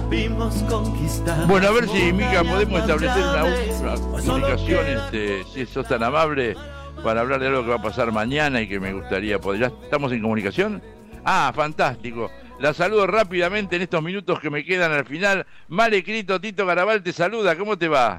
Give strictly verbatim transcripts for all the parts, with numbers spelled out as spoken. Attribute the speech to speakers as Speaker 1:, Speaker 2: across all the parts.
Speaker 1: supimos conquistar.
Speaker 2: Bueno, a ver si, Mica, podemos establecer una última comunicación, este, si sos tan amable, para hablar de algo que va a pasar mañana y que me gustaría poder. ¿Ya estamos en comunicación? Ah, fantástico. La saludo rápidamente en estos minutos que me quedan al final. Male Crito, Tito Garabal te saluda, ¿cómo te va?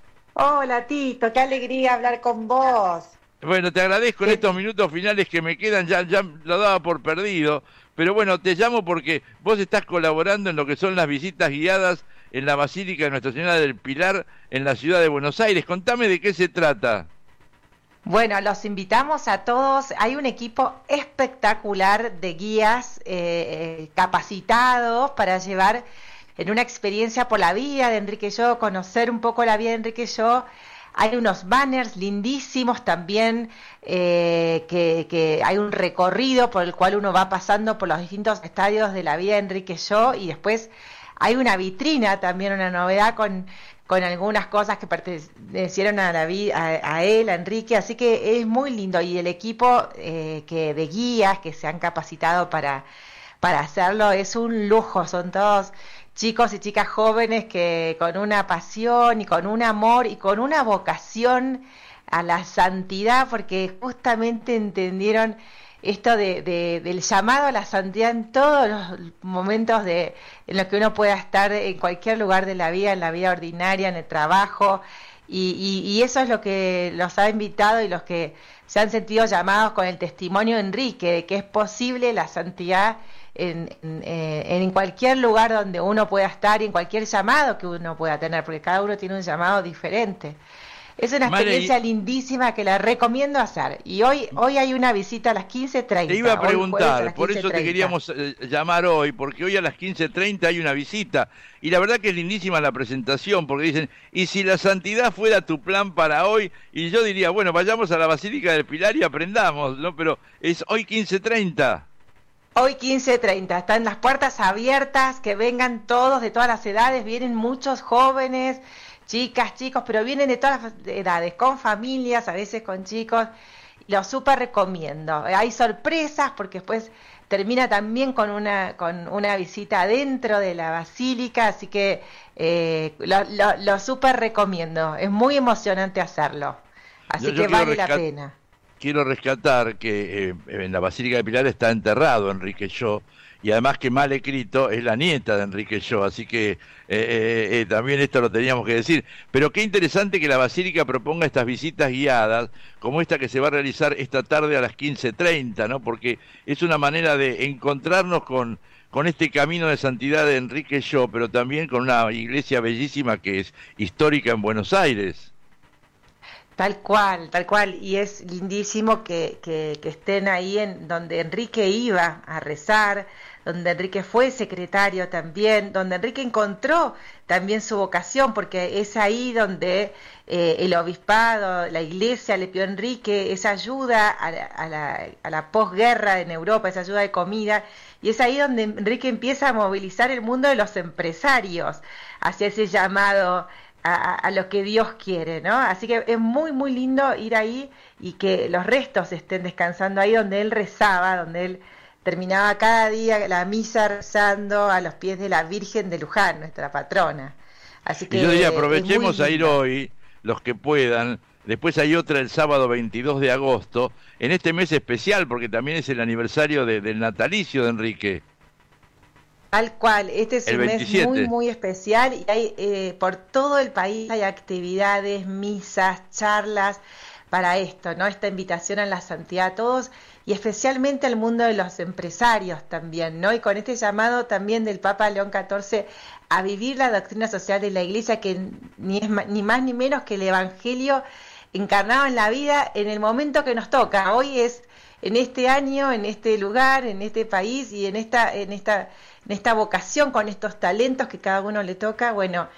Speaker 3: Hola Tito, qué alegría hablar con vos.
Speaker 2: Bueno, te agradezco en estos minutos finales que me quedan, ya, ya lo daba por perdido, pero bueno, te llamo porque vos estás colaborando en lo que son las visitas guiadas en la Basílica de Nuestra Señora del Pilar en la ciudad de Buenos Aires. Contame de qué se trata.
Speaker 3: Bueno, los invitamos a todos. Hay un equipo espectacular de guías eh, capacitados para llevar en una experiencia por la vida de Enrique Yo, conocer un poco la vida de Enrique Yo. Hay unos banners lindísimos también, eh, que, que hay un recorrido por el cual uno va pasando por los distintos estadios de la vida de Enrique Yo, y después hay una vitrina también, una novedad con... con algunas cosas que pertenecieron a, la vi a, a él, a Enrique, así que es muy lindo. Y el equipo eh, que de guías que se han capacitado para, para hacerlo es un lujo, son todos chicos y chicas jóvenes que con una pasión y con un amor y con una vocación a la santidad, porque justamente entendieron esto de, de, del llamado a la santidad en todos los momentos de en los que uno pueda estar en cualquier lugar de la vida, en la vida ordinaria, en el trabajo, y, y, y eso es lo que los ha invitado y los que se han sentido llamados con el testimonio de Enrique, de que es posible la santidad en, en, en cualquier lugar donde uno pueda estar y en cualquier llamado que uno pueda tener, porque cada uno tiene un llamado diferente. Es una experiencia Mare, lindísima que la recomiendo hacer. Y hoy hoy hay una visita a las quince treinta.
Speaker 2: Te iba a preguntar, a por eso te queríamos eh, llamar hoy, porque hoy a las quince treinta hay una visita. Y la verdad que es lindísima la presentación, porque dicen, y si la santidad fuera tu plan para hoy, y yo diría, bueno, vayamos a la Basílica del Pilar y aprendamos, ¿no? Pero es hoy quince treinta.
Speaker 3: Hoy quince treinta, están las puertas abiertas, que vengan todos de todas las edades, vienen muchos jóvenes, chicas, chicos, pero vienen de todas las edades, con familias, a veces con chicos. Lo súper recomiendo. Hay sorpresas porque después termina también con una con una visita dentro de la basílica, así que eh, lo, lo, lo súper recomiendo. Es muy emocionante hacerlo, así yo, yo que vale la pena.
Speaker 2: Quiero rescatar que eh, en la Basílica de Pilar está enterrado Enrique Yo, y además que Male Crito es la nieta de Enrique Yo, así que eh, eh, eh, también esto lo teníamos que decir. Pero qué interesante que la Basílica proponga estas visitas guiadas, como esta que se va a realizar esta tarde a las quince treinta, ¿no? Porque es una manera de encontrarnos con, con este camino de santidad de Enrique Yo, pero también con una iglesia bellísima que es histórica en Buenos Aires.
Speaker 3: Tal cual, tal cual, y es lindísimo que, que, que estén ahí en donde Enrique iba a rezar, donde Enrique fue secretario también, donde Enrique encontró también su vocación, porque es ahí donde eh, el obispado, la iglesia le pidió a Enrique esa ayuda a la, a la, a la posguerra en Europa, esa ayuda de comida, y es ahí donde Enrique empieza a movilizar el mundo de los empresarios hacia ese llamado A, a lo que Dios quiere, ¿no? Así que es muy, muy lindo ir ahí y que los restos estén descansando ahí donde él rezaba, donde él terminaba cada día la misa rezando a los pies de la Virgen de Luján, nuestra patrona. Así que
Speaker 2: y yo diría, aprovechemos a ir hoy, los que puedan. Después hay otra el sábado veintidós de agosto, en este mes especial, porque también es el aniversario de, del natalicio de Enrique.
Speaker 3: Tal cual, este es un mes muy muy especial y hay eh, por todo el país hay actividades, misas, charlas para esto, ¿no? Esta invitación a la santidad a todos y especialmente al mundo de los empresarios también, ¿no? Y con este llamado también del Papa León catorce a vivir la doctrina social de la Iglesia, que ni es ni más ni menos que el Evangelio encarnado en la vida en el momento que nos toca. Hoy es en este año, en este lugar, en este país y en esta en esta en esta vocación, con estos talentos que cada uno le toca. Bueno,